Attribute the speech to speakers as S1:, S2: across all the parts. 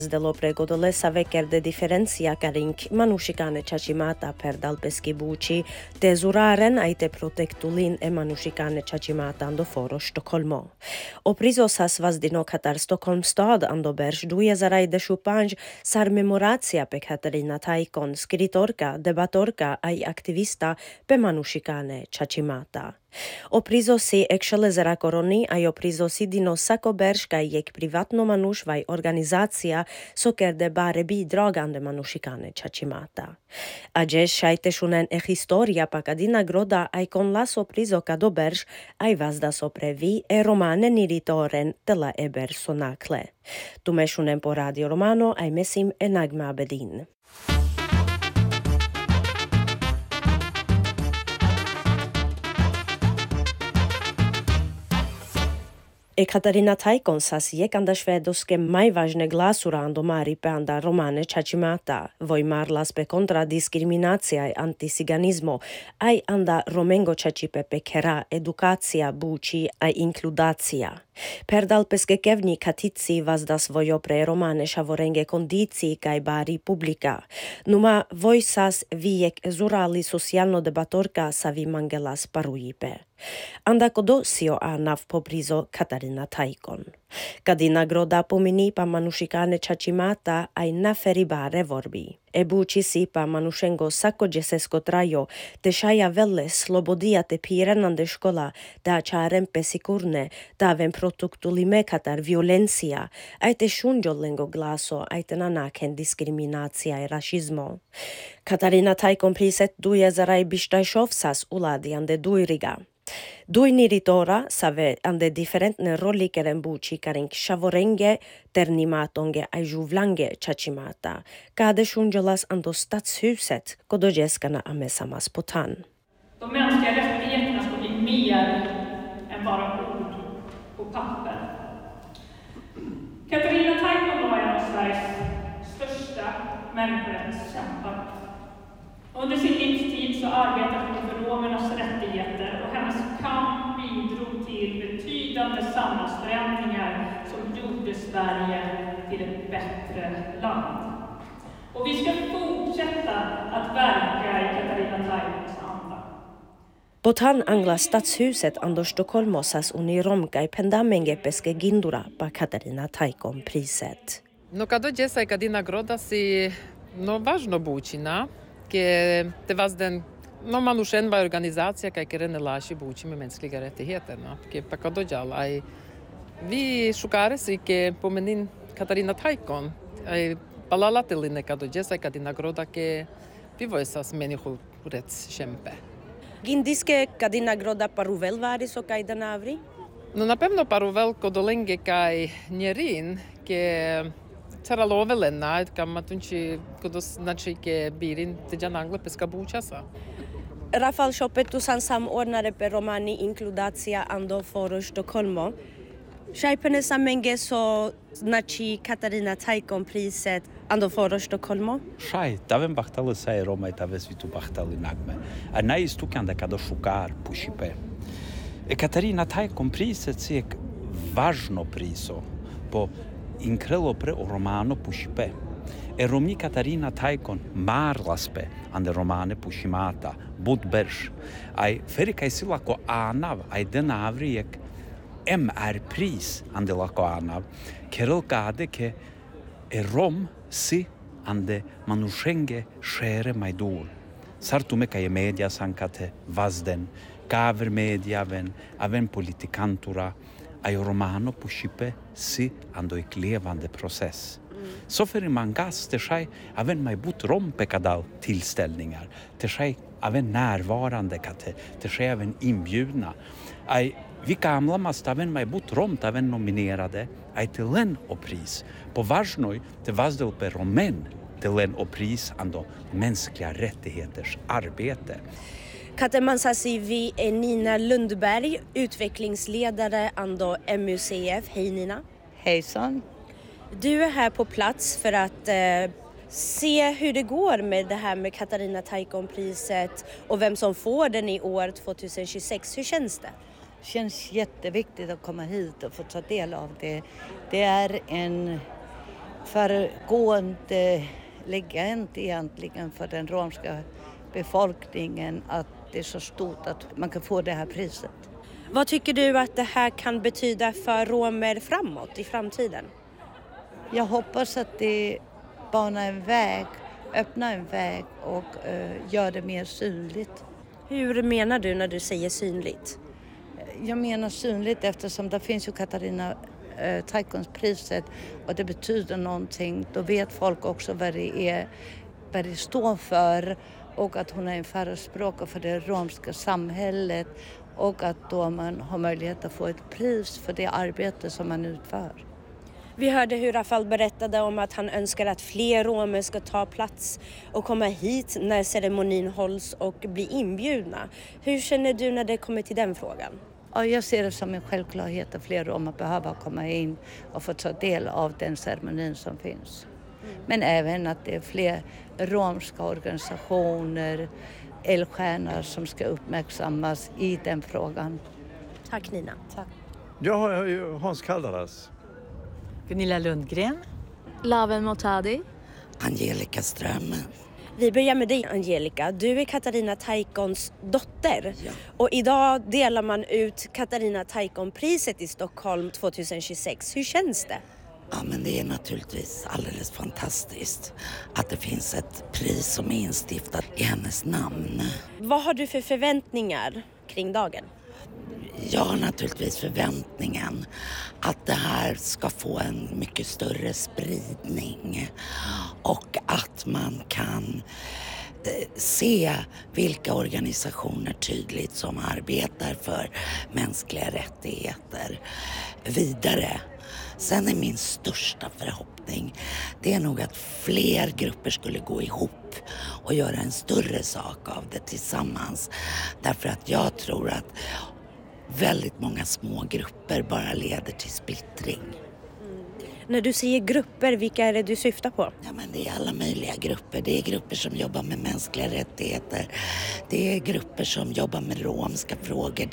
S1: Delo pregodole saveker de diferencia carink manushikane chachimata per dalpeski buci, tezuraren aite protektulin e manushikane chachimata ando foro Stockholmo. O prizosas vazdino Katar Stockholm stad ando berš 2025 sar memoracija pe Katarina Taikon, skritorka, debatorka ai aktivista pe manushikane chachimata. O prizosi ekšelezera koroni a o prizosi dino sako berška jek privatno manuš vaj organizacija sokerde bare bidragande manušikane čačimata. A džeš šajte šunen historia pakadina groda aj kon laso prizo kado berš aj vazda soprevi e romane niritoren tela e bersonakle. Tume šunen po Radio Romano aj mesim Nagma Abedin. Katarina Taikon sas jekanda švedoske majvažne glasura ando mari pe anda romane čačimata, voj marlas pe kontra diskriminacija i antisiganizmo, aj anda romengo čačipe pe kera edukacija buči aj inkludacija. Per dalpeske kevni katici vazdas vojo pre romane šavorenge kondici kaj bari publika. Numa voj sas vijek zurali socijalno debatorka sa vi mangelas parujipe. Anda kodo sio a nav pobrizo Katarina Taikon. Kadina groda pomini pa manušikane čačimata aj naferi bare vorbi. E buči si pa manušengo sako džesesko trajo, te šaja vele slobodia te pirenande škola, da čaren pesikurne, da ven produktulime Katar violencija, aj te šunđolengo glaso, aj te nanaken diskriminacija i rašizmo. Katarina Taikon priset duje zaraj bištajšovsas uladi ande dujriga. Duiniritora save ande differentne rollikeren buci karink shavorenge ternimatonge ai juvlange chachimata. Kade shunjolas ando stadshuset kodojeskana amesamas potan.
S2: De mänskliga rättigheterna ska bli mer än bara ord på papper. Katarina Taikon var en av Sveriges största människorättskämpar. Under sin livstid så arbetade hon för romernas rättigheter och hennes kamp bidrog till betydande samhällsförändringar som gjorde Sverige till ett bättre land. Och vi ska fortsätta att verka i Katarina Taikons anda.
S1: Potan angla stadshuset ando Stockholmosas uniromka i pendamenge peske gindura pa Katarina Taikon priset.
S3: No kada djesa i kadina groda si no važno bučina, ke det var den manušenva organizacija kaj kerene laši buči med mänskliga rättigheterna. Ke pa kada djal aj vi šukare si ke pomenin Katarina Taikon aj palalateline kada djesa i kadina groda ke vi vojsas människorättskämpe.
S1: Gindiske kadina groda paruvel varis o kaj danavri?
S3: No napevno paruvel kodolenge kaj njerin ke Cara lovelena, että matunci kodos nachike birin tejan angle peska buchasa.
S1: Rafal Shopetusan samordnare per romani inkludacija ando foro Stockholmo. Scheipene samenge so nachi Katarina Taikon priset ando foro Stockholmo.
S4: Shai, tavem bahtale sai Roma i taves vitu bahtali nagme. A najistukanda kada šukar pušipe. Katarina Taikon priset si važno priso po inkrelo pre o romano pušipe. Romni Katarina Taikon marlaspe ande romane pušimata, budberš. Aj ferikaj si lako anav, aj denavri jek MR-pris ande lako anav. Kerel kade ke rom si ande manušenge šere majdur. Sartume kaj media sankate vazden, kaver media aven politikantura, aj romano pušipe si ando ik levande process. Så för man gas det sker även med bot rompe kadal tillställningar. Det sker även närvarande kate. Det sker även inbjudna. Aj vi gamla måste även med bot romt även nominerade aj till en och pris. På varsnoj det vazdel på romen till en och pris ando mänskliga rättigheters arbete.
S1: Katemansasi vi är Nina Lundberg, utvecklingsledare ando MUCF. Hej Nina.
S5: Hejsan.
S1: Du är här på plats för att se hur det går med det här med Katarina Taikon-priset och vem som får den i år 2026. Hur känns det?
S5: Det känns jätteviktigt att komma hit och få ta del av det. Det är en föregående legend egentligen för den romska befolkningen att det är så stort att man kan få det här priset.
S1: Vad tycker du att det här kan betyda för romer framåt i framtiden?
S5: Jag hoppas att det banar en väg, öppnar en väg och gör det mer synligt.
S1: Hur menar du när du säger synligt?
S5: Jag menar synligt eftersom det finns ju Katarina Taikons priset och det betyder någonting. Då vet folk också vad det står för och att hon är en förespråkare för det romska samhället och att då man har möjlighet att få ett pris för det arbete som man utför.
S1: Vi hörde hur Rafal berättade om att han önskar att fler romer ska ta plats och komma hit när ceremonin hålls och bli inbjudna. Hur känner du när det kommer till den frågan?
S5: Ja, jag ser det som en självklarhet att fler romer behöver komma in och få ta del av den ceremonin som finns. Men även att det är fler romska organisationer, eldsjälar som ska uppmärksammas i den frågan.
S1: Tack Nina.
S5: Tack.
S6: Jag är Hans Kaldaras.
S7: Gunilla Lundgren.
S8: Laven Motadi.
S9: Angelica Strömmen.
S1: Vi börjar med dig Angelica. Du är Katarina Taikons dotter.
S9: Ja.
S1: Och idag delar man ut Katarina Taikon-priset i Stockholm 2026. Hur känns det?
S9: Ja, men det är naturligtvis alldeles fantastiskt att det finns ett pris som är instiftat i hennes namn.
S1: Vad har du för förväntningar kring dagen?
S9: Jag har naturligtvis förväntningen att det här ska få en mycket större spridning och att man kan se vilka organisationer tydligt som arbetar för mänskliga rättigheter vidare. Sen är min största förhoppning, det är nog att fler grupper skulle gå ihop och göra en större sak av det tillsammans. Därför att jag tror att väldigt många små grupper bara leder till splittring.
S1: När du säger grupper, vilka är det du syftar på?
S9: Ja, men det är alla möjliga grupper. Det är grupper som jobbar med mänskliga rättigheter. Det är grupper som jobbar med romska frågor.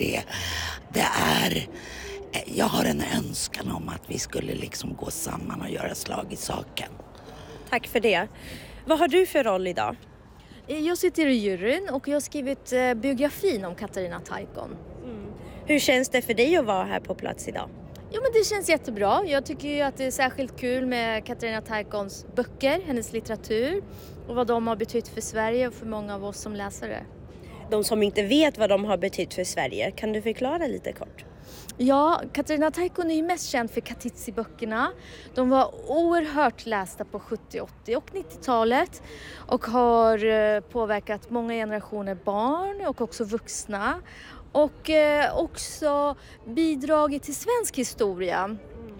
S9: Jag har en önskan om att vi skulle liksom gå samman och göra slag i saken.
S1: Tack för det. Vad har du för roll idag?
S8: Jag sitter i juryn och jag har skrivit biografin om Katarina Taikon.
S1: Hur känns det för dig att vara här på plats idag?
S8: Jo, men det känns jättebra. Jag tycker ju att det är särskilt kul med Katarina Taikons böcker, hennes litteratur och vad de har betytt för Sverige och för många av oss som läsare.
S1: De som inte vet vad de har betytt för Sverige, kan du förklara lite kort?
S8: Ja, Katarina Taikon är ju mest känd för Katitzi-böckerna. De var oerhört lästa på 70-, 80- och 90-talet och har påverkat många generationer barn och också vuxna. Och också bidragit till svensk historia.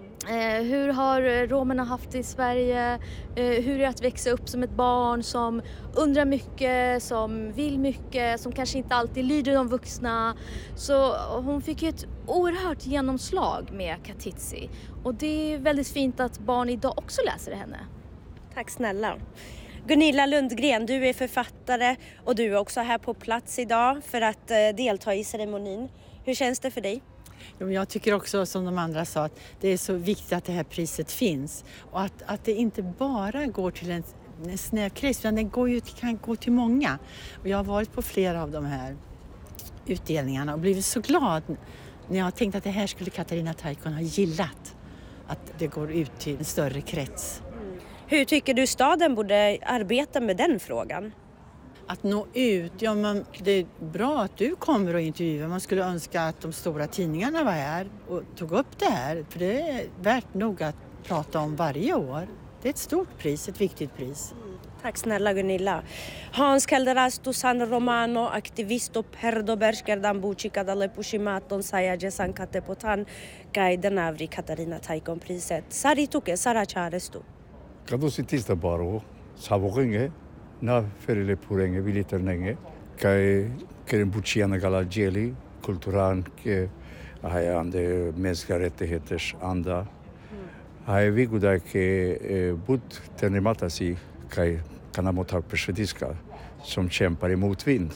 S8: Hur har romerna haft det i Sverige? Hur är det att växa upp som ett barn som undrar mycket, som vill mycket, som kanske inte alltid lyder de vuxna. Så hon fick ett oerhört genomslag med Katitzi. Och det är väldigt fint att barn idag också läser henne.
S1: Tack snälla. Gunilla Lundgren, du är författare och du är också här på plats idag för att delta i ceremonin. Hur känns det för dig?
S7: Jag tycker också som de andra sa att det är så viktigt att det här priset finns. Och att det inte bara går till en snäv krets utan det kan gå till många. Och jag har varit på flera av de här utdelningarna och blivit så glad när jag har tänkt att det här skulle Katarina Taikon ha gillat. Att det går ut till en större krets.
S1: Hur tycker du staden borde arbeta med den frågan?
S7: Att nå ut, ja men det är bra att du kommer och intervjuar. Man skulle önska att de stora tidningarna var här och tog upp det här. För det är värt nog att prata om varje år. Det är ett stort pris, ett viktigt pris.
S1: Tack snälla Gunilla. Hans Kaldaras tu San Romano, aktivisto perdobershkerdan buchikadale pushimaton sayaje sankate potan kaidenavri Katarina Taikon-priset. Sarituke saracharestu.
S6: Kadosi tista baro, savogenge, na ferile purenge viliternenge, kai keren buchiana galageli, kulturan ke ande mänskliga rättigheters anda. Hai viguda ke but ternematasi kai kanamotar persvediska som kämpar i motvind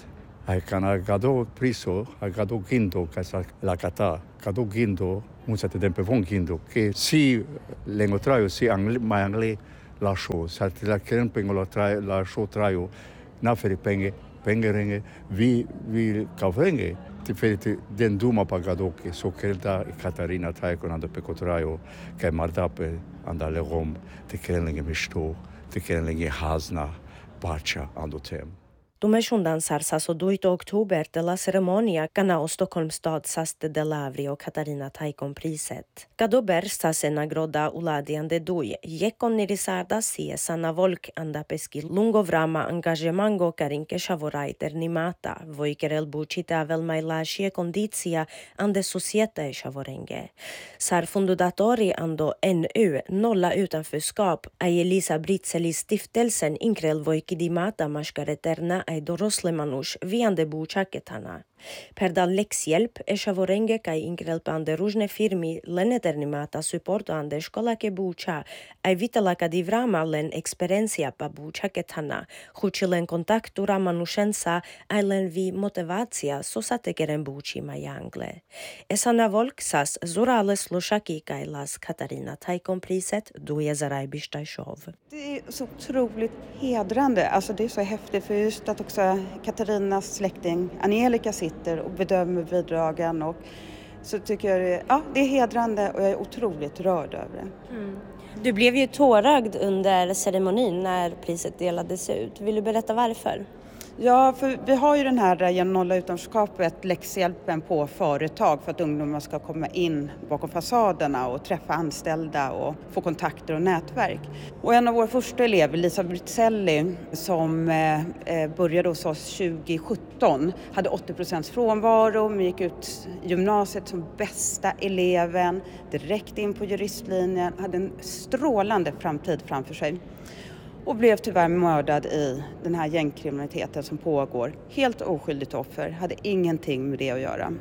S6: Aikana gado priso, gado gindo kasa lakata, gado gindo musa te tempe von gindo che si lengo traio si angle la show, sa te la keren pengo la show traio na feri pengerenge vi kavrenge ti feri den duma pagadoki so kelda Katarina Taikon anda pekotraio che mardape andale rom te kerenlenge misto te kerenlenge hasna bacha ando tem.
S1: Tumeshundan sarsaso 2 oktober della ceremonia ganao Stockholms stad Saste de Lavri och Katarina Taikon-priset. Kadober sase nagroda uladiande dui, jekon nirisarda sie sana volk andapeski lungovrama angažemango karinke šavoraiter nimata, voikerel bučita velmailašie kondicija ande societe šavorenge. Sar fundatori ando NU, nolla utanförskap, ai Elisa Britseli stiftelsen inkrel voikidimata maskareterna ai doroslemanus viande bučaketana. Perda lekshjelp e šavorenge kai inkrelpande ružne firmi leneternimata supporto ande školake buča, ai vitala kadivrama len experiencija pa bučaketana, hučilen kontaktura manušensa ai len vi motivacija sosatekeren bučima jangle. Esana volksas zurale slušaki kai las Katarina Taikon-priset duje zarajbishtajshov.
S10: Det är så otroligt hedrande, alltså det är så häftigt för just att också Katarinas släkting Angelica sitter och bedömer bidragen och så tycker jag det är hedrande och jag är otroligt rörd över det.
S1: Mm. Du blev ju tårögd under ceremonin när priset delades ut. Vill du berätta varför?
S10: Ja, för vi har ju den här genom nolla utanförskapet läxhjälpen på företag för att ungdomar ska komma in bakom fasaderna och träffa anställda och få kontakter och nätverk. Och en av våra första elever, Lisa Britseli, som började hos oss 2017, hade 80% frånvaro, men gick ut gymnasiet som bästa eleven, direkt in på juristlinjen, hade en strålande framtid framför sig. Och blev tyvärr mördad i den här gängkriminaliteten som pågår. Helt oskyldigt offer, hade ingenting med det att göra.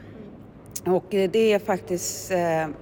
S10: Och det är faktiskt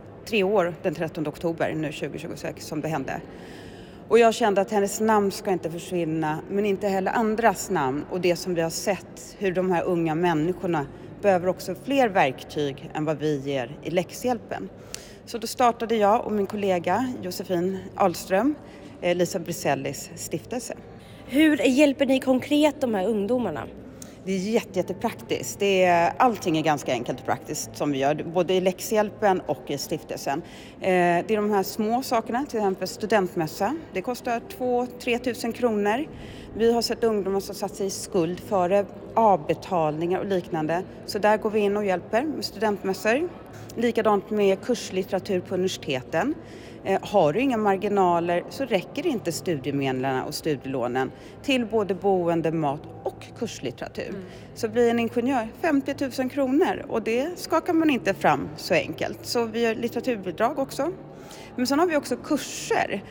S10: 3 år den 13 oktober nu 2026 som det hände. Och jag kände att hennes namn ska inte försvinna, men inte heller andras namn. Och det som vi har sett, hur de här unga människorna behöver också fler verktyg än vad vi ger i läxhjälpen. Så då startade jag och min kollega Josefin Ahlström Lisa Britsellis stiftelse.
S1: Hur hjälper ni konkret de här ungdomarna?
S10: Det är jättepraktiskt. Allting är ganska enkelt och praktiskt som vi gör, både i läxhjälpen och i stiftelsen. Det är de här små sakerna, till exempel studentmässa. Det kostar 2-3 000 kronor. Vi har sett ungdomar som satt sig i skuld före avbetalningar och liknande. Så där går vi in och hjälper med studentmässor. Likadant med kurslitteratur på universiteten. Har du inga marginaler så räcker inte studiemedlen och studielånen till både boende, mat och kurslitteratur. Så blir en ingenjör 50 000 kronor och det skakar man inte fram så enkelt. Så vi har litteraturbidrag också. Men sen har vi också kurser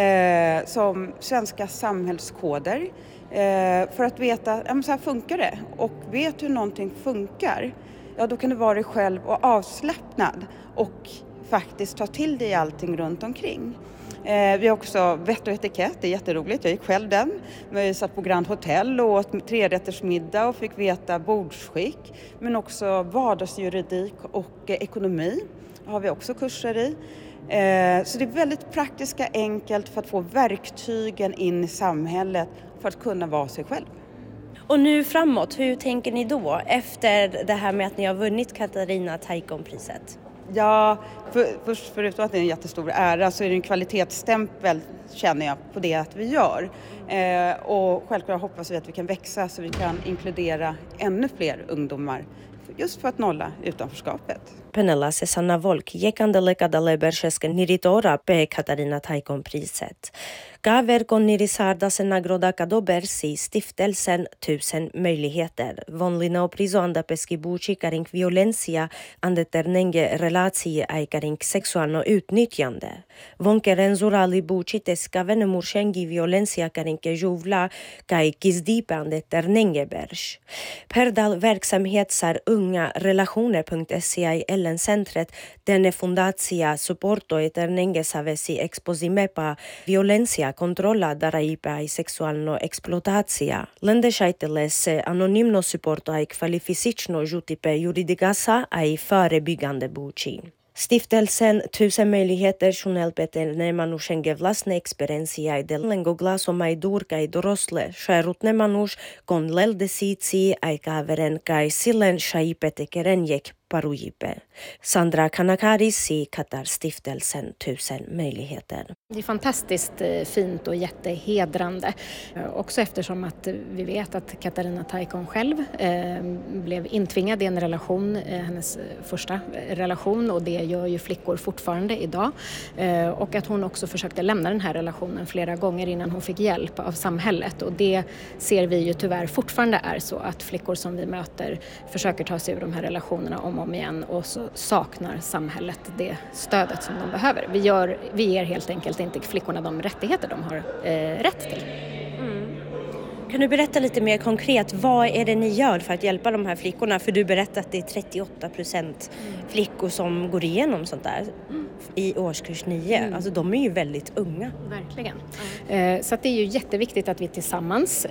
S10: som svenska samhällskoder för att veta så här funkar det. Och vet hur någonting funkar, ja då kan du vara dig själv och avslappnad och faktiskt ta till dig allting runt omkring. Vi har också vett och etikett, det är jätteroligt. Jag gick själv den. Vi satt på Grand Hotel och åt 3-rättersmiddag och fick veta bordsskick. Men också vardagsjuridik och ekonomi har vi också kurser i. Så det är väldigt praktiska, enkelt för att få verktygen in i samhället för att kunna vara sig själv.
S1: Och nu framåt, hur tänker ni då efter det här med att ni har vunnit Katarina Taikon-priset?
S10: Ja, förutom att det är en jättestor ära så är det en kvalitetsstämpel, känner jag, på det att vi gör. Och självklart hoppas vi att vi kan växa så vi kan inkludera ännu fler ungdomar just för att nolla utanförskapet.
S1: Penela Sesana Volk, jekandele kadale beršeske niritora pe Katarina Taikon-priset. Gaverkon nirisarda se nagroda kadobersi stiftelsen 1000 möjligheter. Vonlina o prizo anda peski buči karink violencia ande ternenge relacije ai karink seksualno utnyttjande. Vonke renzurali buči teska venemuršengi violencia karinke juvla kai kizdipe ande ternenge berš. Perdal verksamhet sar ungarelationer.se Ellencentret denne fundatia supporto eternenge savesi exposimepa violencia controlla daraipäi seksualno eksploatacia. Länderscheiteles anonymno supporto ai kvalificitno jutipe juridikassa ai förebyggande buci. Stiftelsen 1000 möjligheter journalpeterne manušenge vlastne experiencija lengo glasomai durkai dorosle, šerutne manuš kon leldesici ai kaveren kai sillen shaipetekerenjek parujipe. Sandra Kanakaris i Qatar Stiftelsen 1000 möjligheter.
S11: Det är fantastiskt fint och jättehedrande. Också eftersom att vi vet att Katarina Taikon själv blev intvingad i en relation, hennes första relation, och det gör ju flickor fortfarande idag. Och att hon också försökte lämna den här relationen flera gånger innan hon fick hjälp av samhället. Och det ser vi ju tyvärr fortfarande är så att flickor som vi möter försöker ta sig ur de här relationerna om och om igen, och så saknar samhället det stödet som de behöver. Vi ger helt enkelt inte flickorna de rättigheter de har rätt till.
S1: Kan du berätta lite mer konkret, vad är det ni gör för att hjälpa de här flickorna? För du berättade att det är 38% flickor som går igenom sånt där i årskurs 9. Alltså de är ju väldigt unga.
S11: Verkligen. Så att det är ju jätteviktigt att vi tillsammans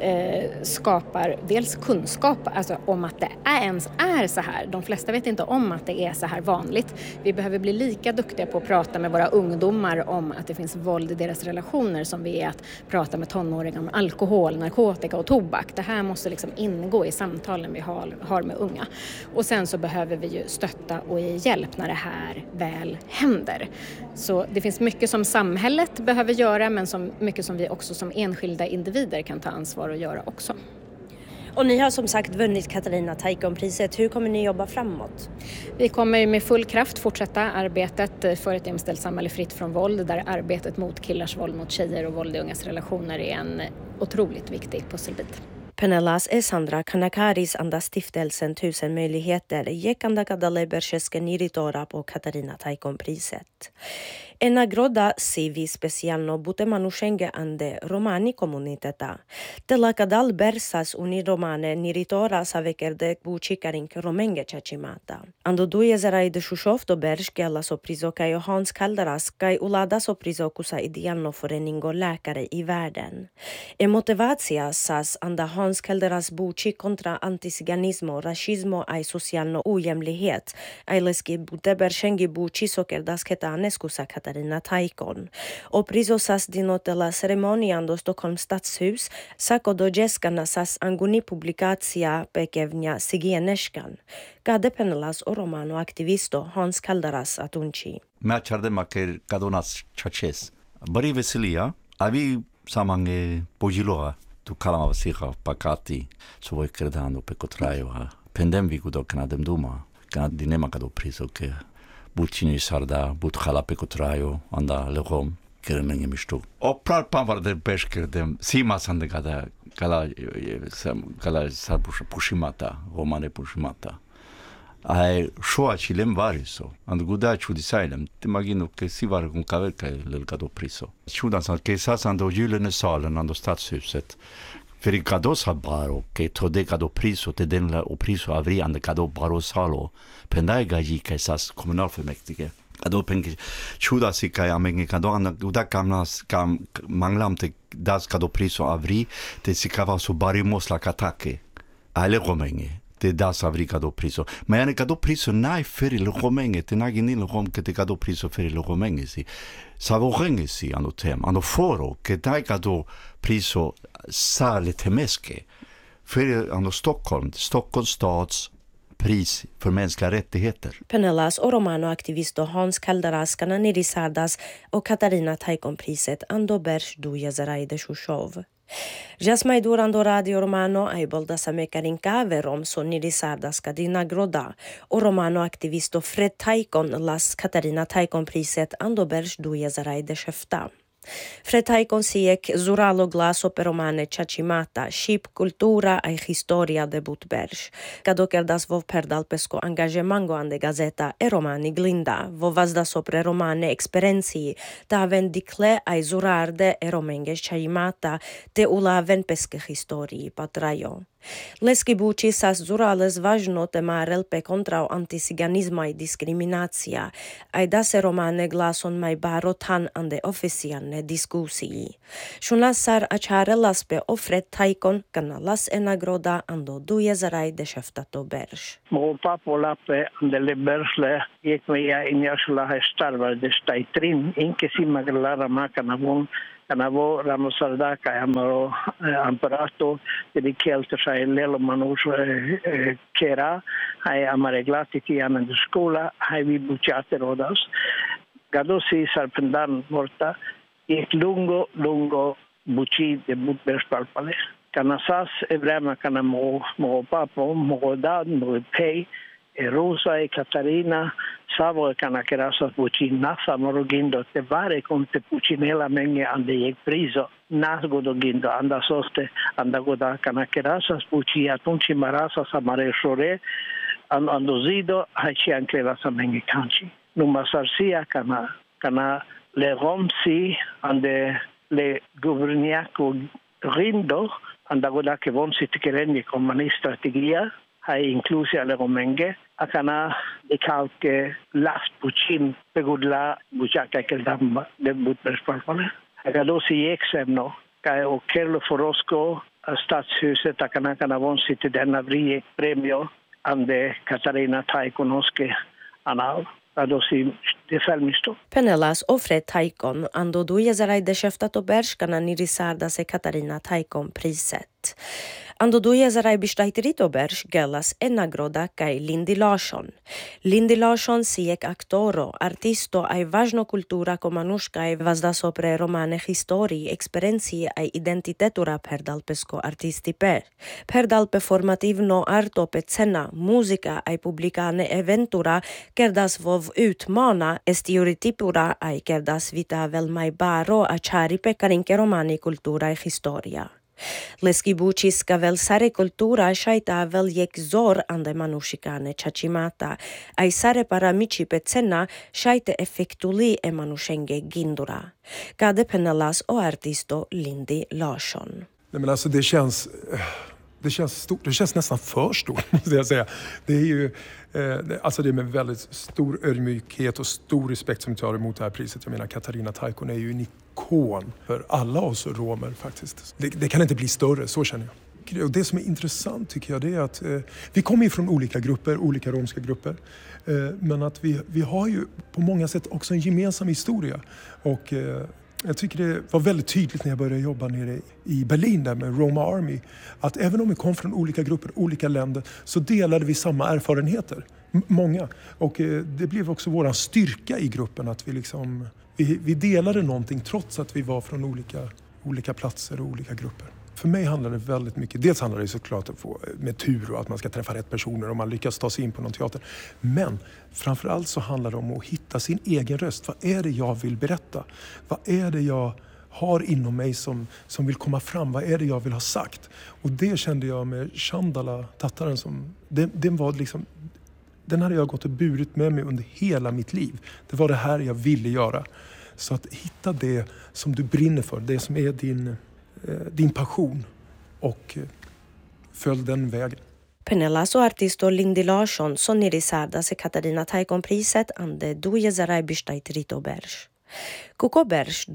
S11: skapar dels kunskap alltså om att det ens är så här. De flesta vet inte om att det är så här vanligt. Vi behöver bli lika duktiga på att prata med våra ungdomar om att det finns våld i deras relationer som vi är att prata med tonåringar om alkohol, narkotika och tobak. Det här måste liksom ingå i samtalen vi har med unga. Och sen så behöver vi ju stötta och ge hjälp när det här väl händer. Så det finns mycket som samhället behöver göra, men mycket som vi också som enskilda individer kan ta ansvar och göra också.
S1: Och ni har som sagt vunnit Katarina Taikon-priset. Hur kommer ni jobba framåt?
S11: Vi kommer med full kraft fortsätta arbetet för ett jämställt samhälle fritt från våld, där arbetet mot killars våld mot tjejer och våld i ungas relationer är en otroligt viktig pusselbit.
S1: Penelas är Sandra Kanakaris anda Stiftelsen 1000 möjligheter jekanda kadale berskeske niritora på Katarina Taikon-priset. En nagroda sivi specialno bute manušenge ande romani komuniteta. Tela kadal bersas uni romane niritora savekerde bučikarin romenge čačimata. Ando duje zaraide šušovto berške la soprizo kaj Hans Kaldaras kaj ulada soprizo kusa idealno foreningo läkare i världen. E motivacija sas anda Hans Kaldaras buči kontra antisiganismo, rasismo ai socialno ojämlikhet. Aileski bute beršengi buči sokerdas ketanes kusa Katarina Taikon. Och prizosas dinotela ceremonian do Stockholms stadshus sako do džeskana sas anguni publikacija pekevnja sigieneskan. Kade Penelas o romano aktivisto Hans Kaldaras atunci.
S6: Mea cardema că cadonas chaches. Bari veselia, avi samange pojiloa tu kalama siga pakati. So voi credando pe cotraio. Pendem vi do canadem duma. Canad dinema cado priso che bucini sarda but khala pe cotraio anda legom keremenge mistu. O pral pavar de peskerdem sima sande kala pushimata romane pushimata. Ai shoa chilem variso and guda chudisailem te imagino che si var con caverca del cado priso chudan sa che sa sando gyllene salen ando stadshuset för i cado sabaro che tode cado priso te den la o priso avri ande cado baro salo pendai gaji che sas kommunalfullmäktige cado pengi chuda si kai amenge cado anda guda kam manglam te das cado priso avri te si cava su barimos la katake ale romenge te das avri cado priso ma ane cado priso nai fer il romenge te nagi ni il rom che te cado priso fer il romenge si savorenge si ano tem ano foro che dai cado priso sale temeske för ano Stockholms stads pris för mänskliga rättigheter.
S1: Penelas och romanoaktivisto Hans Kaldaras kananiri sardas och Katarina Taikon-priset ando berš duje zaraide Šušov. Jasmai durando Radio Romano ai bolda samekarin kaverom so niri sardas kadina groda och romanoaktivisto Fred Taikon las Katarina Taikon-priset ando berš duje zaraide Šefta. Fred Taikon siek zuralo glaso per romane čačimata, šip kultura ai historia de Butberš. Kado kerdas vov perdal pesko angažemango ande gazeta e romani glinda, vo vazda sopre romane experiencii, ta ven dikle ai zurarde e romenge čačimata, te ula ven peske historii patrajo. Leski buči sas zurales važno temarel pe kontra antisiganizma i diskriminacija, a da se romane glason mai barotan ande oficialne diskusii. Šunasar ačarelas pe ofret taikon kanalas enagroda ando 2017 berš.
S12: Mo papo lappe ande le bersle jek me ja injasla starvar de staitrin inke simaglara makanavon kanavo ramosardaka amaro amparato di kelter sai lelo manus kera hai amareglati ti ana de skola hai vi buciate rodas gadosi sarpendan morta ek lungo buci de butberspalpale kanasas ebrema kanamo mo papo mo dad mo pei Rosa e Catarina savo canacherasa bucina samoro gindo te vare con te pucinela menge ande ek priso nasgo do gindo anda soste anda goda canacherasa bucia tunci marasa samare shore ando zido hachi anche la menge kanchi numa sarsia kana le romsi ande le governiaco rindo anda goda che vonsi tikerendi con mani strategia hai inclusi alle romenge akana de calque las pucin pegudla buchaka que dam de butberspalpale agadosi exemno kai o kerlo forosco stadshuset akana von sitter den avri premio ande Katarina Taikonoske anal adosi de filmisto
S1: Penelas ofret Taikon ando 2017 berskana nirisarda se Katarina Taikon priset. Ando 2017 berš gelas nagroda kaj Lindy Larsson. Lindy Larsson siek aktoro, artisto aj važno kultura komanuška aj vazda sopre romane histori, eksperenciji aj identitetura perdalpesko artistipe. Perdalpe formativno arto pe cena, muzika aj publikane eventura kerdas vov utmana estereotypura aj kerdas vita vel mai baro a čaripe karinke romani kultura aj historia. Leski bučiska vel sare kultura šajta vel jek zor ande manušikane čačimata, aj sare paramici pe cena šajte efektuli manušenge gindura. Kade penelas o artisto Lindy Larsson.
S13: Nej, men alltså det känns stort, det känns nästan för stort måste jag säga. Det är ju alltså det är med väldigt stor ödmjukhet och stor respekt som tar emot det här priset. Jag menar Katarina Taikon är ju en ikon för alla oss romer faktiskt. Det kan inte bli större, så känner jag. Och det som är intressant tycker jag det är att vi kommer ju från olika grupper, olika romska grupper. Men att vi har ju på många sätt också en gemensam historia. Och jag tycker det var väldigt tydligt när jag började jobba nere i Berlin där med Roma Army. Att även om vi kom från olika grupper, olika länder så delade vi samma erfarenheter. Många. Och det blev också våran styrka i gruppen att vi delade någonting trots att vi var från olika platser och olika grupper. För mig handlar det väldigt mycket, dels handlar det såklart att få med tur och att man ska träffa rätt personer och man lyckas ta sig in på någon teater. Men framförallt så handlar det om att hitta sin egen röst. Vad är det jag vill berätta? Vad är det jag har inom mig som vill komma fram? Vad är det jag vill ha sagt? Och det kände jag med Chandala, tattaren, den var liksom, den hade jag gått och burit med mig under hela mitt liv. Det var det här jag ville göra. Så att hitta det som du brinner för, det som är din passion och följ den vägen.
S1: Penelas o artisto Lindy Larsson sonnirisarda se Katarina Taikon priset ande 2023 berš. Kuko berš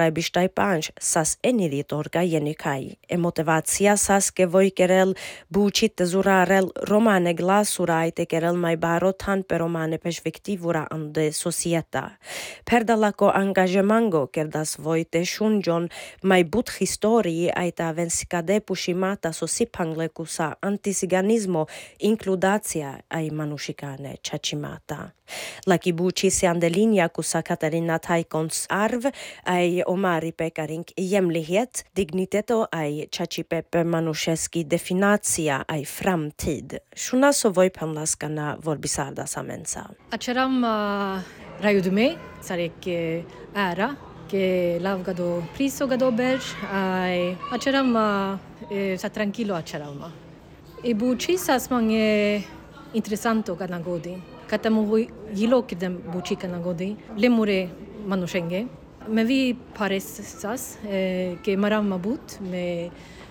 S1: 2025 sas eniritorka jenikai, motivacija sas ke vojkerel bučite zurarel romane glasurai tekerel mai barotan per romane perspektivura ande societa. Perdalako angažemango kerdas vojte šunjon mai but historii aita vensikade pushimata sosipanglekusa antisiganismo inkludacija ai manušikane čačimata. Laki buči se ande linja kusa Katarina Taikons arv ai omari pekarink jämlikhet, digniteto ai chachipepe manušeski definacija ai framtid. Šuna so vojpanlaskana vorbisarda samensa.
S14: Acharam rajudume, sarek ära, que lavgado priso gadober, ai acharam sa tranquilo acharam. E buči sas mange interessanto kanagodi. Katamu gilokidem buči kanagodi, lemure manushenge. Men vi paresas ke maram mabut me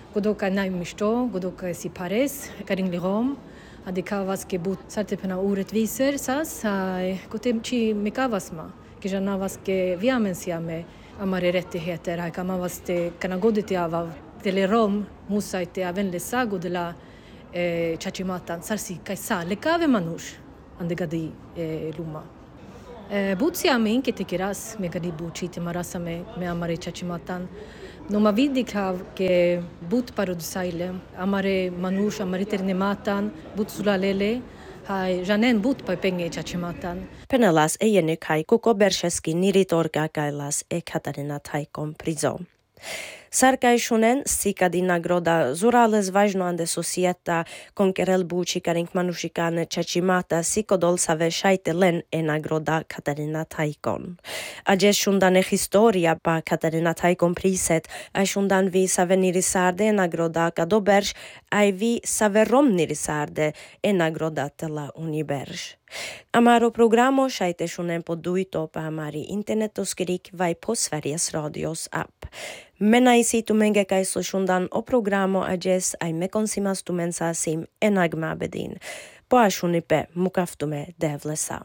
S14: Godoka naimisto, godoka si pares, karing lirom, adikavas ke but sartepena orättvisor sas, gotemchi mikavasma, kijanavas ke viamensiame amare rättigheter, hakamavas te kanagoditiava telerom musaite avenlesa godela chachimatan sarsi kaisa lekave manush andegadi luma. Butsiame inke tikiras megadi buchi timarasa me amare chachimatan. Noma vidikav ke but parodsaile amare manush amare ternimatan butsulalele hai janen but pa penge chachimatan.
S1: Penelas ejenykai kuko beršeski niritorga kailas Katarina Taikon prizo. Sarkajšunen sikadi nagroda zurales važno ande societa konkerel buči karink manušikane čečimata sikodol save šajte len nagroda Katarina Taikon. Ađe šundane historia pa Katarina Taikon priset, a šundan vi save nirisarde nagroda kadoberš, a vi save rom nirisarde nagroda tela uniberš. Amaro programo šajte šunen po duito pa amari internetoskrik vaj po Sveriges Radios app. Mena isi tumenge kai so shundan o programo ajes ai me konsimas tumensa sim enagma bedin. Po ashunipe mukaftume devlesa.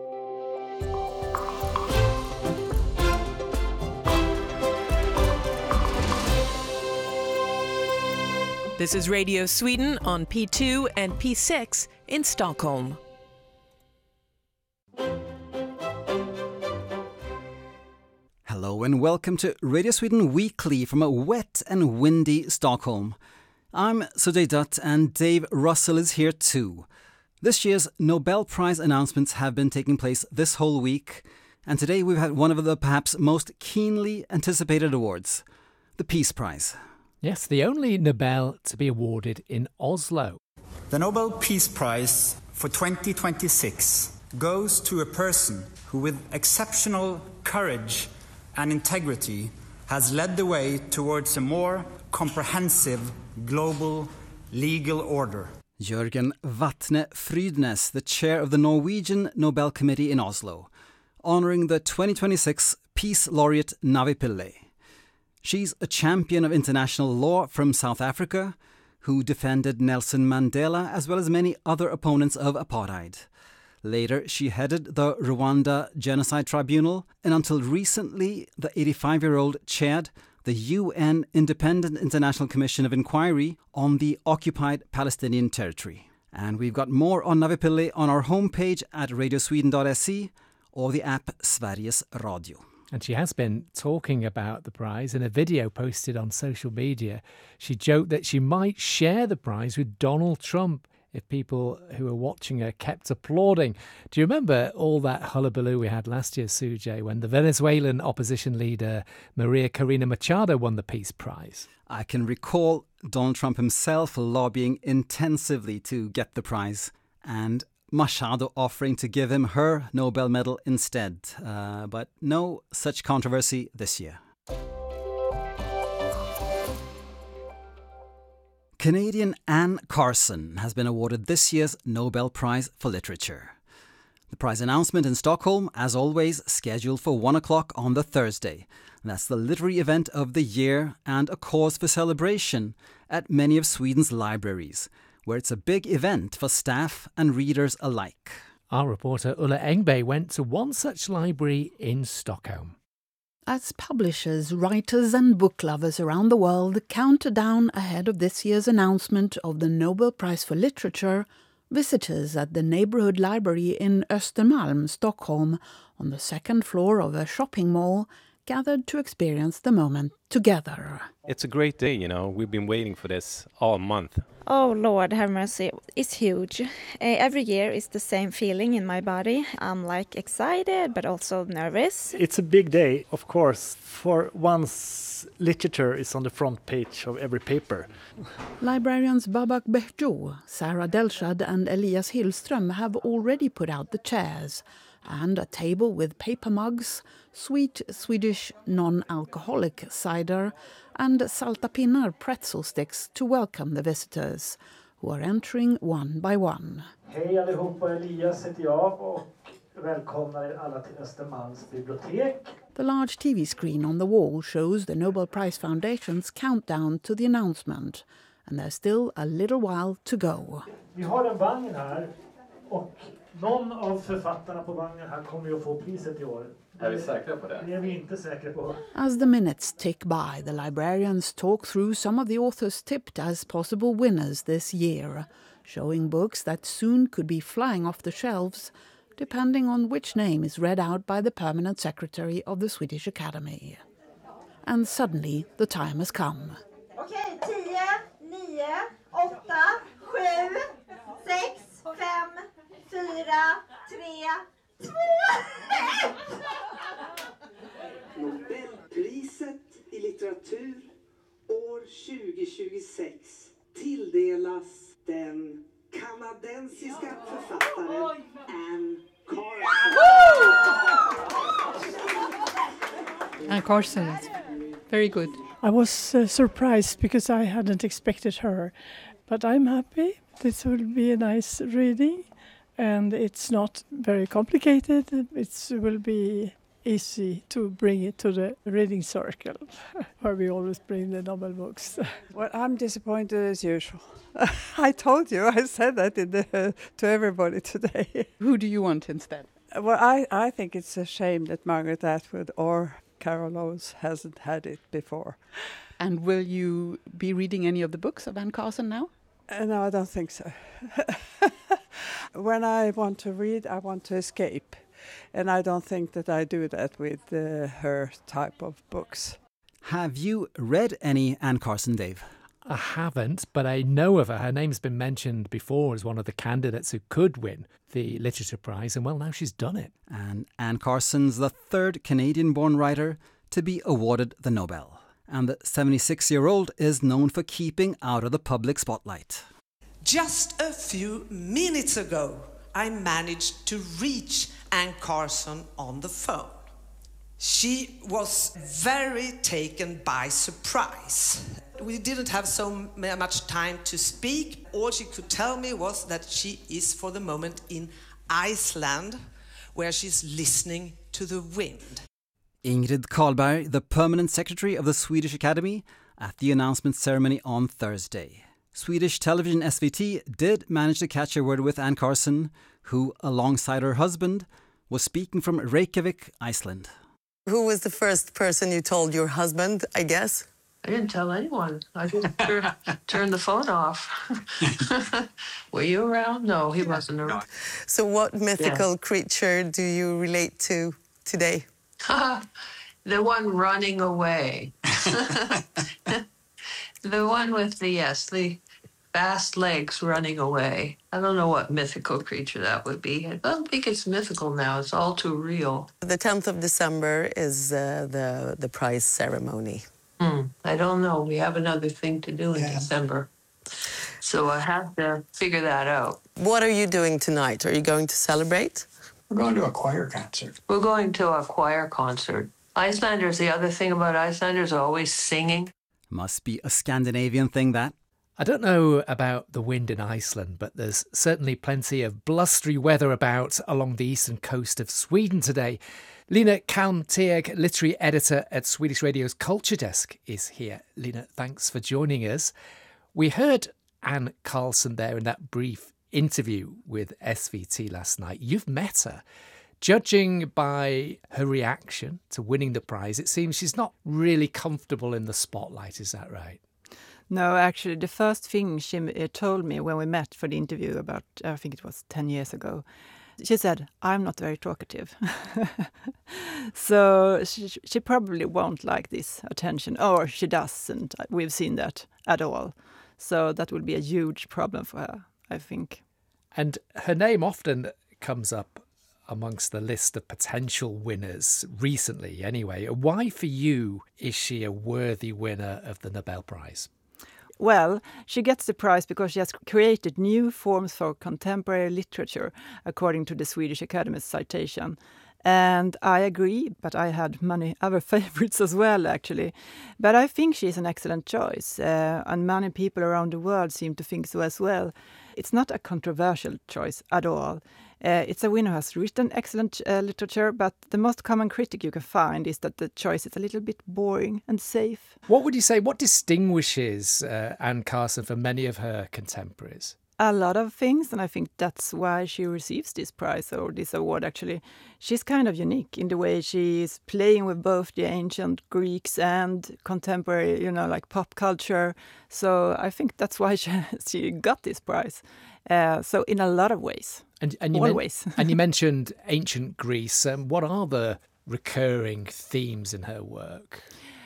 S15: This is Radio Sweden on P2 and P6 in Stockholm.
S16: Hello and welcome to Radio Sweden Weekly from a wet and windy Stockholm. I'm Sujay Dutt and Dave Russell is here too. This year's Nobel Prize announcements have been taking place this whole week, and today we've had one of the perhaps most keenly anticipated awards, the Peace Prize.
S17: Yes, the only Nobel to be awarded in Oslo.
S18: The Nobel Peace Prize for 2026 goes to a person who with exceptional courage and integrity has led the way towards a more comprehensive global legal order.
S16: Jørgen Vatne Frydnes, the chair of the Norwegian Nobel Committee in Oslo, honouring the 2026 Peace Laureate Navi Pillay. She's a champion of international law from South Africa who defended Nelson Mandela as well as many other opponents of apartheid. Later, she headed the Rwanda Genocide Tribunal and until recently, the 85-year-old chaired the UN Independent International Commission of Inquiry on the occupied Palestinian territory. And we've got more on Navi Pillay on our homepage at radiosweden.se or the app Sveriges Radio.
S17: And she has been talking about the prize in a video posted on social media. She joked that she might share the prize with Donald Trump if people who were watching her kept applauding. Do you remember all that hullabaloo we had last year, Sujay, when the Venezuelan opposition leader Maria Corina Machado won the Peace Prize?
S16: I can recall Donald Trump himself lobbying intensively to get the prize and Machado offering to give him her Nobel medal instead. But no such controversy this year. Canadian Anne Carson has been awarded this year's Nobel Prize for Literature. The prize announcement in Stockholm, as always, scheduled for 1 o'clock on the Thursday. That's the literary event of the year and a cause for celebration at many of Sweden's libraries, where it's a big event for staff and readers alike.
S17: Our reporter Ulla Engberg went to one such library in Stockholm.
S19: As publishers, writers and book lovers around the world count down ahead of this year's announcement of the Nobel Prize for Literature, visitors at the neighborhood library in Östermalm, Stockholm, on the second floor of a shopping mall, gathered to experience the moment together.
S20: It's a great day, you know. We've been waiting for this all month.
S21: Oh, Lord have mercy. It's huge. Every year it's the same feeling in my body. I'm excited, but also nervous.
S22: It's a big day, of course. For once, literature is on the front page of every paper.
S19: Librarians Babak Behjo, Sarah Delshad and Elias Hillström have already put out the chairs and a table with paper mugs, sweet Swedish non-alcoholic cider and salta pinnar pretzel sticks to welcome the visitors, who are entering one by one.
S22: Hej allihopa, Elias heter jag och välkomnar er alla till Östermalms bibliotek.
S19: The large TV screen on the wall shows the Nobel Prize Foundation's countdown to the announcement, and there's still a little while to go.
S2: Vi har en vagn här och någon av författarna på vagnen här kommer ju att få priset i år.
S3: Är vi säkra på det?
S2: Det är vi inte säkra på.
S19: As the minutes tick by, the librarians talk through some of the authors tipped as possible winners this year, showing books that soon could be flying off the shelves, depending on which name is read out by the permanent secretary of the Swedish Academy. And suddenly the time has come.
S23: Okej, 10, 9, 8, 7, 6, 5, 4, 3, 2, 1.
S24: Nobelpriset i litteratur år 2026 tilldelas den kanadensiska författaren Anne Carson.
S25: Anne Carson is very good.
S26: I was surprised because I hadn't expected her, but I'm happy. This will be a nice reading, and it's not very complicated. It will be easy to bring it to the reading circle, where we always bring the Nobel books.
S27: Well, I'm disappointed as usual. I told you, I said that to everybody today.
S19: Who do you want instead?
S27: Well, I think it's a shame that Margaret Atwood or Carol Oates hasn't had it before.
S19: And will you be reading any of the books of Anne Carson now?
S27: No, I don't think so. When I want to read, I want to escape. And I don't think that I do that with her type of books.
S16: Have you read any Anne Carson, Dave?
S17: I haven't, but I know of her. Her name's been mentioned before as one of the candidates who could win the Literature Prize, and well, now she's done it.
S16: And Anne Carson's the third Canadian-born writer to be awarded the Nobel. And the 76-year-old is known for keeping out of the public spotlight.
S28: Just a few minutes ago, I managed to reach Anne Carson on the phone. She was very taken by surprise. We didn't have so much time to speak. All she could tell me was that she is for the moment in Iceland, where she's listening to the wind.
S16: Ingrid Carlberg, the permanent secretary of the Swedish Academy, at the announcement ceremony on Thursday. Swedish television SVT did manage to catch a word with Anne Carson, who, alongside her husband, was speaking from Reykjavik, Iceland.
S29: Who was the first person you told your husband, I guess?
S30: I didn't tell anyone. I just turned the phone off. Were you around? No, he wasn't around. No.
S29: So what mythical creature do you relate to today?
S30: The one running away. The one with the fast legs running away. I don't know what mythical creature that would be. I don't think it's mythical now. It's all too real.
S29: The 10th of December is the prize ceremony.
S30: I don't know. We have another thing to do in December. So I have to figure that out.
S29: What are you doing tonight? Are you going to celebrate?
S30: We're going to a choir concert. We're going to a choir concert. Icelanders, the other thing about Icelanders are always singing.
S16: Must be a Scandinavian thing, that.
S17: I don't know about the wind in Iceland, but there's certainly plenty of blustery weather about along the eastern coast of Sweden today. Lina Kalmteg, literary editor at Swedish Radio's Culture Desk, is here. Lina, thanks for joining us. We heard Anne Carson there in that brief interview with SVT last night. You've met her. Judging by her reaction to winning the prize, it seems she's not really comfortable in the spotlight. Is that right?
S27: No, actually, the first thing she told me when we met for the interview about, I think it was 10 years ago, she said, I'm not very talkative. So she probably won't like this attention, or she doesn't. We've seen that at all. So that will be a huge problem for her, I think.
S17: And her name often comes up amongst the list of potential winners recently anyway. Why for you is she a worthy winner of the Nobel Prize?
S27: Well, she gets the prize because she has created new forms for contemporary literature, according to the Swedish Academy's citation. And I agree, but I had many other favorites as well, actually. But I think she's an excellent choice, and many people around the world seem to think so as well. It's not a controversial choice at all. It's a winner who has written excellent literature, but the most common critic you can find is that the choice is a little bit boring and safe.
S17: What would you say, what distinguishes Anne Carson from many of her contemporaries?
S27: A lot of things, and I think that's why she receives this prize or this award, actually. She's kind of unique in the way she's playing with both the ancient Greeks and contemporary, like pop culture. So I think that's why she got this prize. So in a lot of ways, always.
S17: And you mentioned ancient Greece. What are the recurring themes in her work?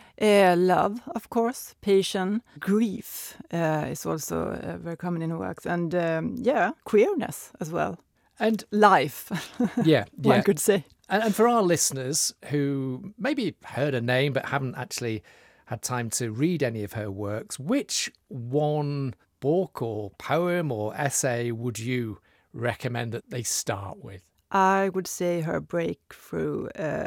S27: Love, of course, passion, grief is also very common in her works, and queerness as well, and life. One could say.
S17: And for our listeners who maybe heard her name but haven't actually had time to read any of her works, which one book or poem or essay would you recommend that they start with?
S27: I would say her breakthrough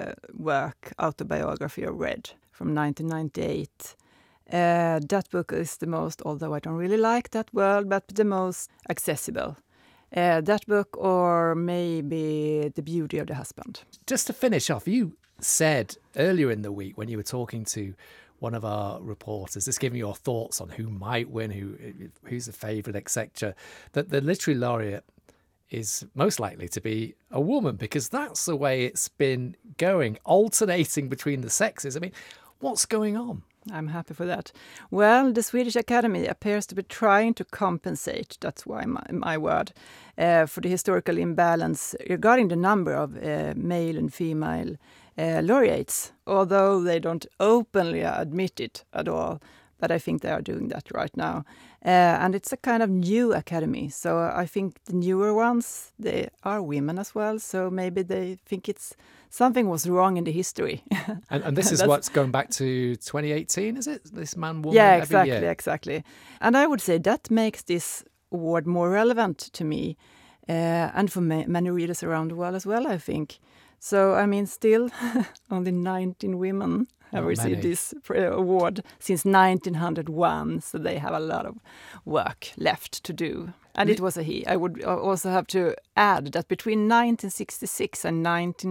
S27: work, Autobiography of Red, from 1998. That book is the most, although I don't really like that word, but the most accessible. That book, or maybe The Beauty of the Husband.
S17: Just to finish off, you said earlier in the week when you were talking to one of our reporters, just giving your thoughts on who might win, who's the favourite, etc., that the literary laureate is most likely to be a woman, because that's the way it's been going, alternating between the sexes. I mean, what's going on?
S27: I'm happy for that. Well, the Swedish Academy appears to be trying to compensate, that's why my word, for the historical imbalance regarding the number of male and female laureates, although they don't openly admit it at all. But I think they are doing that right now. And it's a kind of new academy. So I think the newer ones, they are women as well. So maybe they think something was wrong in the history.
S17: And this is what's going back to 2018, is it? This man, woman,
S27: yeah,
S17: every year.
S27: exactly. And I would say that makes this award more relevant to me and for many readers around the world as well, I think. So, I mean, still only 19 women have received this award since 1901, so they have a lot of work left to do. And it was a he. I would also have to add that between 1966 and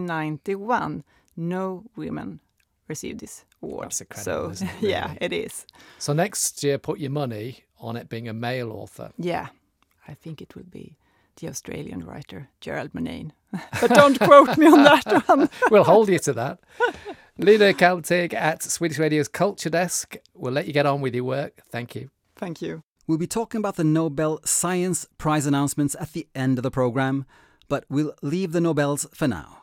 S27: 1991, no women received this award.
S17: That's incredible, isn't it?
S27: Really? Yeah, it is.
S17: So next year, put your money on it being a male author.
S27: Yeah, I think it will be the Australian writer, Gerald Murnane. But don't quote me on that one.
S17: We'll hold you to that. Lina Kaltig at Swedish Radio's Culture Desk. We'll let you get on with your work. Thank you.
S27: Thank you.
S16: We'll be talking about the Nobel Science Prize announcements at the end of the programme, but we'll leave the Nobels for now.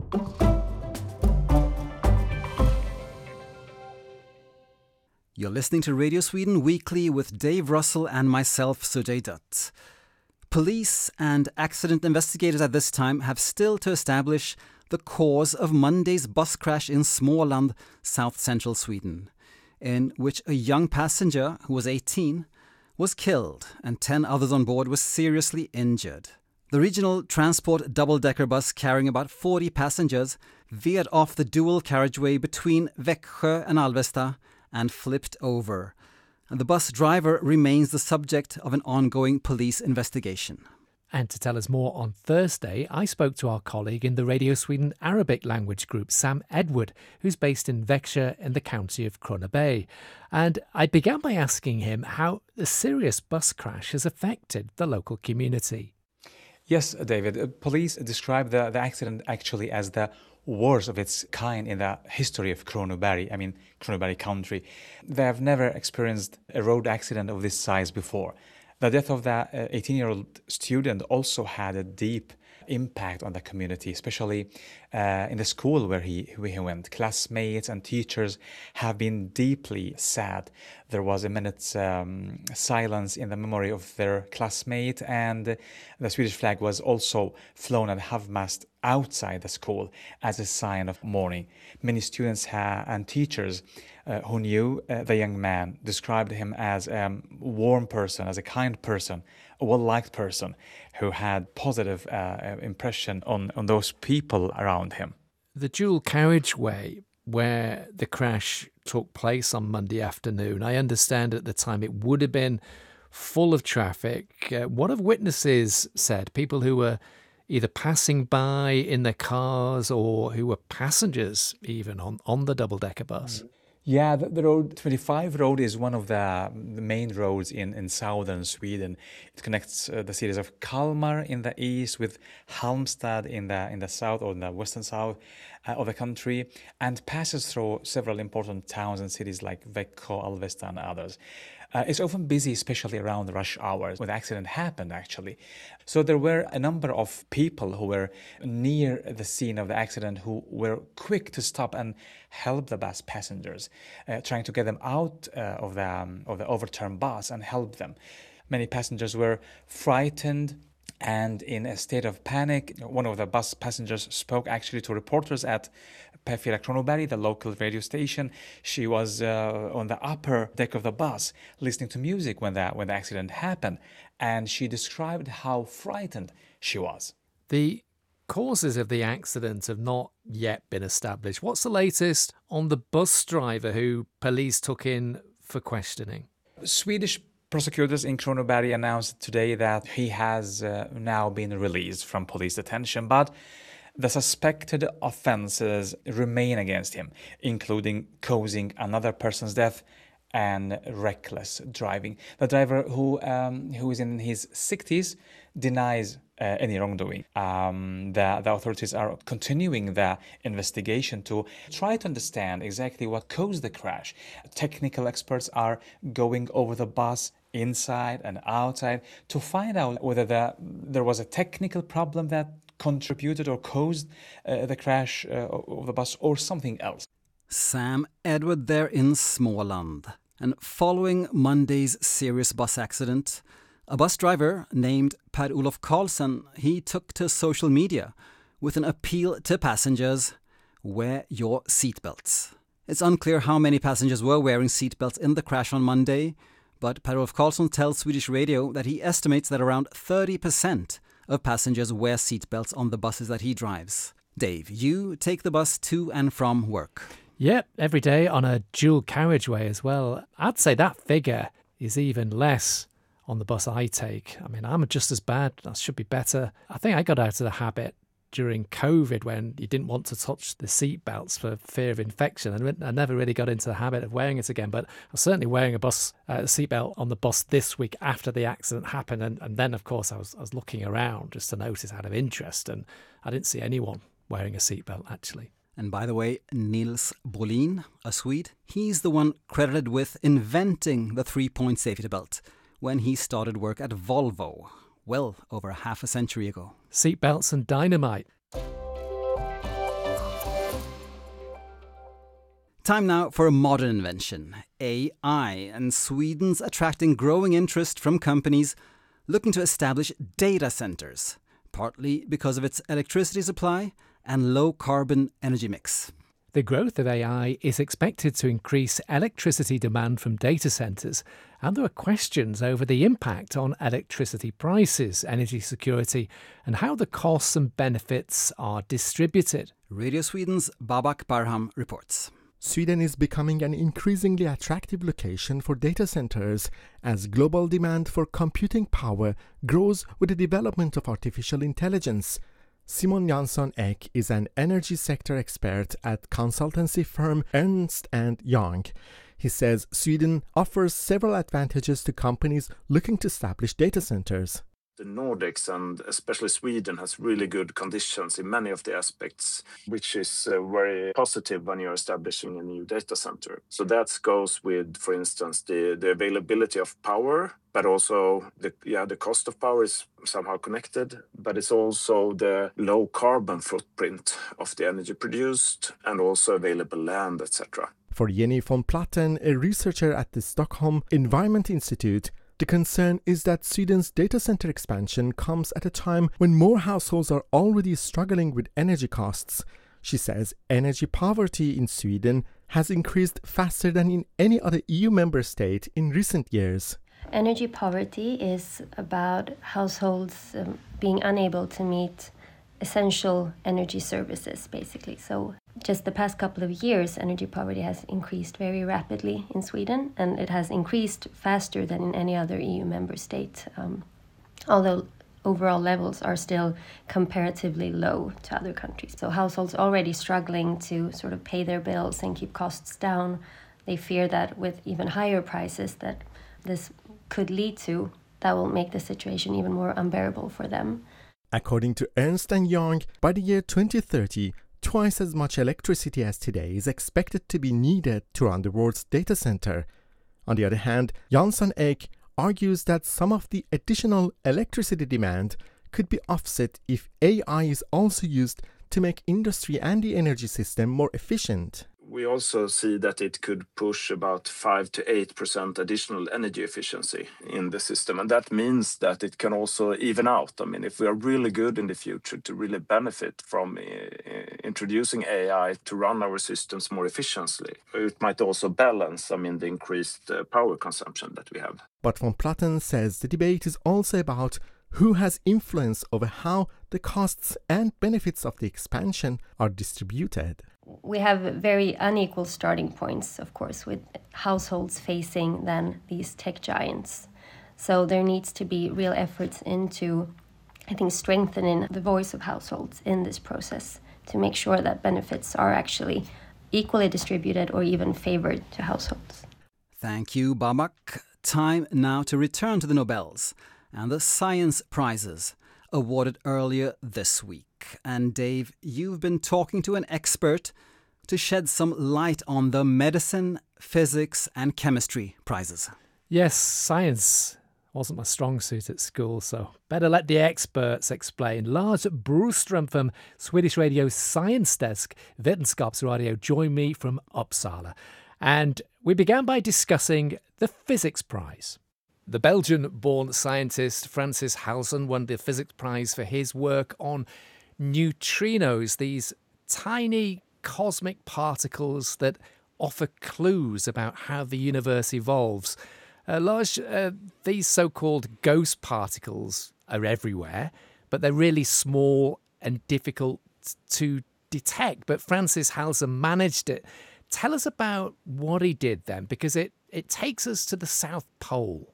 S16: You're listening to Radio Sweden Weekly with Dave Russell and myself, Sujay Dutt. Police and accident investigators at this time have still to establish the cause of Monday's bus crash in Småland, south-central Sweden, in which a young passenger who was 18 was killed and 10 others on board were seriously injured. The regional transport double-decker bus carrying about 40 passengers veered off the dual carriageway between Växjö and Alvesta and flipped over. And the bus driver remains the subject of an ongoing police investigation.
S17: And to tell us more on Thursday, I spoke to our colleague in the Radio Sweden Arabic language group, Sam Edward, who's based in Växjö in the county of Kronoberg. And I began by asking him how the serious bus crash has affected the local community.
S3: Yes, David. Police describe the accident actually as the worst of its kind in the history of Kronoberg, Kronoberg country. They have never experienced a road accident of this size before. The death of the 18-year-old student also had a deep impact on the community, especially in the school where he went. Classmates and teachers have been deeply sad. There was a minute's silence in the memory of their classmate, and the Swedish flag was also flown at half-mast outside the school as a sign of mourning. Many students and teachers who knew the young man described him as a warm person, as a kind person, a well-liked person who had positive impression on those people around him.
S17: The dual carriageway where the crash took place on Monday afternoon, I understand at the time it would have been full of traffic. What have witnesses said? People who were either passing by in their cars or who were passengers even on the double-decker bus?
S3: Yeah, the road 25 road is one of the main roads in southern Sweden. It connects the cities of Kalmar in the east with Halmstad in the south, or in the western south of the country, and passes through several important towns and cities like Växjö, Alvesta and others. It's often busy, especially around rush hours when the accident happened, actually. So there were a number of people who were near the scene of the accident who were quick to stop and help the bus passengers, trying to get them out of the overturned bus and help them. Many passengers were frightened and in a state of panic. One of the bus passengers spoke actually to reporters at P4 Kronoberg, the local radio station. She was on the upper deck of the bus listening to music when the accident happened, and she described how frightened she was.
S17: The causes of the accident have not yet been established. What's the latest on the bus driver who police took in for questioning?
S3: Swedish prosecutors in Kronoberg announced today that he has now been released from police detention, but the suspected offences remain against him, including causing another person's death and reckless driving. The driver, who is in his 60s, denies any wrongdoing. The authorities are continuing the investigation to try to understand exactly what caused the crash. Technical experts are going over the bus inside and outside to find out whether there was a technical problem that contributed or caused the crash of the bus or something else.
S16: Sam Edward there in Småland. And following Monday's serious bus accident, a bus driver named Per-Olof Karlsson, he took to social media with an appeal to passengers: wear your seatbelts. It's unclear how many passengers were wearing seatbelts in the crash on Monday, but Per-Olof Karlsson tells Swedish Radio that he estimates that around 30% of passengers wear seatbelts on the buses that he drives. Dave, you take the bus to and from work.
S17: Yep, every day on a dual carriageway as well. I'd say that figure is even less on the bus I take. I mean, I'm just as bad. I should be better. I think I got out of the habit during COVID when you didn't want to touch the seat belts for fear of infection. And I never really got into the habit of wearing it again. But I was certainly wearing a seatbelt on the bus this week after the accident happened. And then, of course, I was looking around just to notice out of interest. And I didn't see anyone wearing a seatbelt, actually.
S16: And by the way, Nils Bolin, a Swede, he's the one credited with inventing the 3-point safety belt when he started work at Volvo, well over half a century ago.
S17: Seatbelts and dynamite.
S16: Time now for a modern invention, AI, and Sweden's attracting growing interest from companies looking to establish data centers, partly because of its electricity supply and low-carbon energy mix.
S17: The growth of AI is expected to increase electricity demand from data centres, and there are questions over the impact on electricity prices, energy security, and how the costs and benefits are distributed.
S16: Radio Sweden's Babak Barham reports.
S4: Sweden is becoming an increasingly attractive location for data centers as global demand for computing power grows with the development of artificial intelligence. Simon Jansson Ek is an energy sector expert at consultancy firm Ernst & Young. He says Sweden offers several advantages to companies looking to establish data centers.
S5: The Nordics and especially Sweden has really good conditions in many of the aspects, which is very positive when you're establishing a new data center. So that goes with, for instance, the availability of power, but also the cost of power is somehow connected, but it's also the low carbon footprint of the energy produced and also available land, etc.
S4: For Jenny von Platten, a researcher at the Stockholm Environment Institute, the concern is that Sweden's data center expansion comes at a time when more households are already struggling with energy costs. She says energy poverty in Sweden has increased faster than in any other EU member state in recent years.
S6: Energy poverty is about households being unable to meet
S1: essential energy services, basically. So just the past couple of years, energy poverty has increased very rapidly in Sweden, and it has increased faster than in any other EU member state, although overall levels are still comparatively low to other countries. So households already struggling to sort of pay their bills and keep costs down, they fear that with even higher prices that this could lead to, that will make the situation even more unbearable for them.
S4: According to Ernst & Young, by the year 2030, twice as much electricity as today is expected to be needed to run the world's data center. On the other hand, Jansson Ek argues that some of the additional electricity demand could be offset if AI is also used to make industry and the energy system more efficient.
S5: We also see that it could push about 5 to 8% additional energy efficiency in the system. And that means that it can also even out. I mean, if we are really good in the future to really benefit from introducing AI to run our systems more efficiently, it might also balance, the increased power consumption that we have.
S4: But von Platten says the debate is also about who has influence over how the costs and benefits of the expansion are distributed.
S1: We have very unequal starting points, of course, with households facing then these tech giants. So there needs to be real efforts into, I think, strengthening the voice of households in this process to make sure that benefits are actually equally distributed or even favored to households.
S16: Thank you, Babak. Time now to return to the Nobels and the science prizes awarded earlier this week. And Dave, you've been talking to an expert to shed some light on the medicine, physics and chemistry prizes.
S17: Yes, science wasn't my strong suit at school, so better let the experts explain. Lars Broström from Swedish Radio's science desk, Vetenskapsradio, joined me from Uppsala. And we began by discussing the physics prize. The Belgian-born scientist Francis Halsen won the physics prize for his work on neutrinos, these tiny cosmic particles that offer clues about how the universe evolves. Lars, these so-called ghost particles are everywhere, but they're really small and difficult to detect. But Francis Halsen managed it. Tell us about what he did then, because it takes us to the South Pole.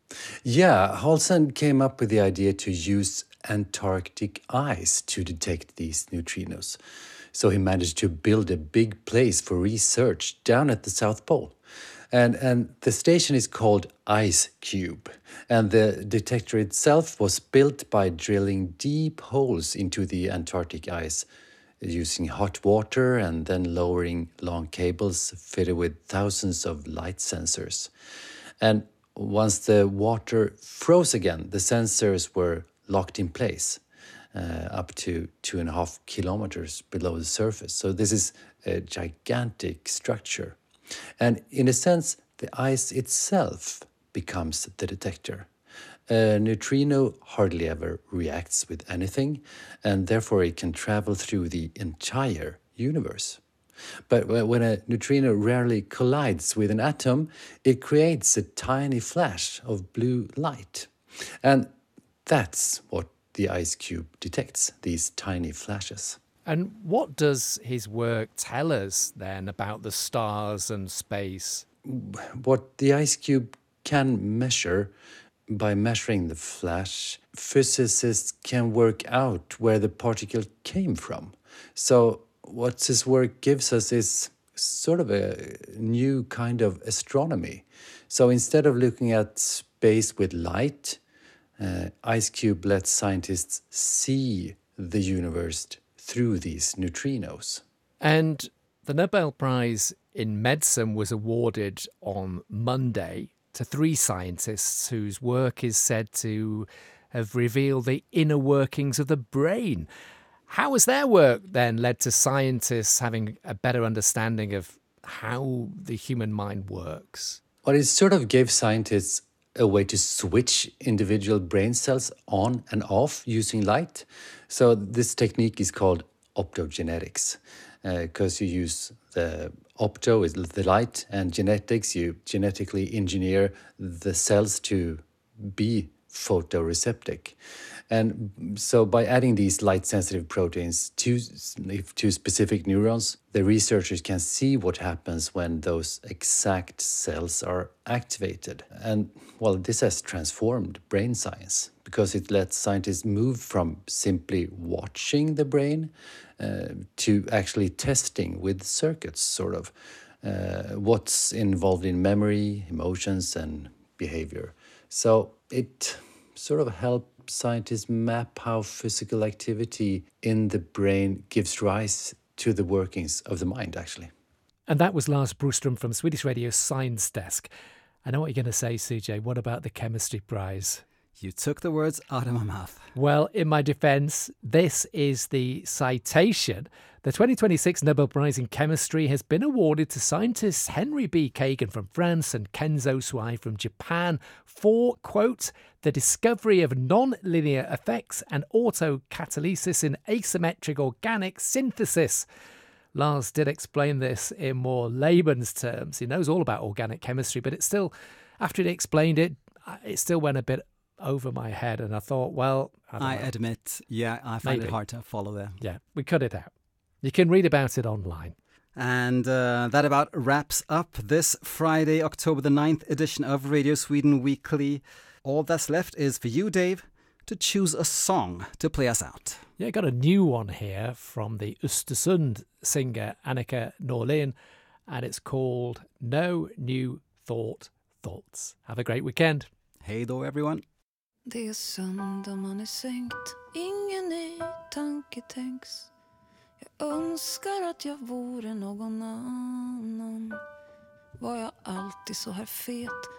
S6: Yeah, Halsen came up with the idea to use Antarctic ice to detect these neutrinos. So he managed to build a big place for research down at the South Pole. And the station is called IceCube. And the detector itself was built by drilling deep holes into the Antarctic ice using hot water and then lowering long cables fitted with thousands of light sensors. And once the water froze again, the sensors were locked in place up to 2.5 kilometers below the surface. So this is a gigantic structure. And in a sense, the ice itself becomes the detector. A neutrino hardly ever reacts with anything, and therefore it can travel through the entire universe. But when a neutrino rarely collides with an atom, it creates a tiny flash of blue light. And that's what the IceCube detects, these tiny flashes.
S17: And what does his work tell us then about the stars and space?
S6: What the IceCube can measure, by measuring the flash, physicists can work out where the particle came from. So what this work gives us is sort of a new kind of astronomy. So instead of looking at space with light, IceCube lets scientists see the universe through these neutrinos.
S17: And the Nobel Prize in Medicine was awarded on Monday to 3 scientists whose work is said to have revealed the inner workings of the brain. How has their work then led to scientists having a better understanding of how the human mind works?
S6: Well, it sort of gave scientists a way to switch individual brain cells on and off using light. So this technique is called optogenetics, because you use the opto is the light, and genetics, you genetically engineer the cells to be photoreceptor. And so by adding these light-sensitive proteins to specific neurons, the researchers can see what happens when those exact cells are activated. And, well, this has transformed brain science because it lets scientists move from simply watching the brain to actually testing with circuits, sort of, what's involved in memory, emotions, and behavior. So it sort of helps scientists map how physical activity in the brain gives rise to the workings of the mind, actually.
S17: And that was Lars Broström from Swedish Radio's Science Desk. I know what you're going to say, CJ. What about the Chemistry Prize?
S16: You took the words out of my mouth.
S17: Well, in my defence, this is the citation. The 2026 Nobel Prize in Chemistry has been awarded to scientists Henry B. Kagan from France and Kenzo Suai from Japan for, quote, the discovery of non-linear effects and autocatalysis in asymmetric organic synthesis. Lars did explain this in more layman's terms. He knows all about organic chemistry, but it still, after he explained it, it still went a bit over my head, and I thought, well,
S16: I admit, I find it hard to follow there.
S17: Yeah, we cut it out. You can read about it online.
S16: And that about wraps up this Friday, October the 9th edition of Radio Sweden Weekly. All that's left is for you, Dave, to choose a song to play us out.
S17: Yeah, I got a new one here from the Östersund singer Annika Norlin, and it's called No New Thoughts. Have a great weekend.
S16: Hej då, everyone.
S7: Det är söndag, man sänkt, ingen ny tanke tänks. Jag önskar att jag vore någon annan. Var jag alltid så här fet?